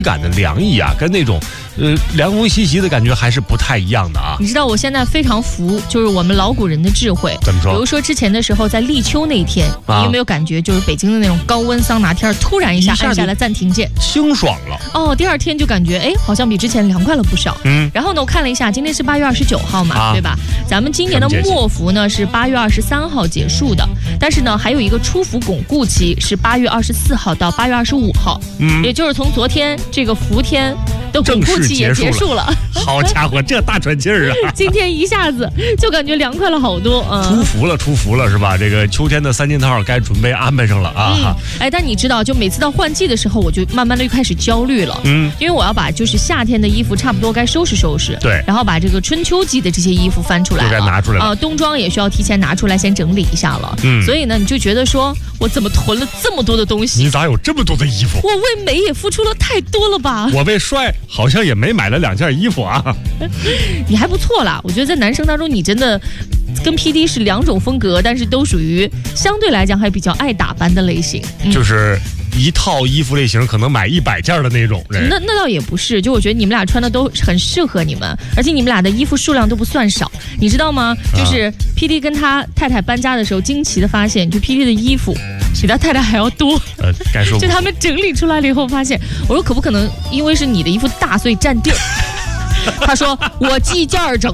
感的凉意啊，跟那种凉风习习的感觉还是不太一样的啊。 你知道我现在非常服，就是我们老古人的智慧。 怎么说？ 比如说之前的时候，在立秋那一天，你有没有感觉就是北京的那种高温桑拿天，突然一下按下了暂停键， 清爽了。 哦，第二天就感觉好像比之前凉快了不少。然后呢，我看了一下，今天是8月29号嘛，对吧？咱们今年的末伏呢是8月23号结束的，但是呢还有一个初伏巩固期是8月24号到8月25号，也就是从昨天这个伏天的巩固期也结束了。 好家伙，这大喘气儿啊！ 今天一下子就感觉凉快了好多。 出伏了是吧？这个秋天的3件套该准备安排上了啊。 但你知道，就每次到换季的时候，我就慢慢的就开始焦虑了。因为我要把就是夏天的衣服差不多该收拾收拾， 对， 然后把这个春秋季的这些衣服翻出来了， 就该拿出来了。 冬装也需要提前拿出来先整理一下了。所以呢，你就觉得说我怎么囤了这么多的东西？ 你咋有这么多的衣服？ 我为美也付出了太多了吧？ 我为帅好像也没买了2件衣服啊。 你还不错啦，我觉得在男生当中，你真的跟 PD 是2种风格，但是都属于相对来讲还比较爱打扮的类型。 就是一套衣服类型可能买100件的那种人。 那倒也不是，就我觉得你们俩穿的都很适合你们，而且你们俩的衣服数量都不算少，你知道吗？就是 PD 跟他太太搬家的时候，惊奇的发现，就 PD 的衣服比他太太还要多。 该说就他们整理出来了以后发现，我说可不可能因为是你的衣服大，所以占地儿？他说我计件整。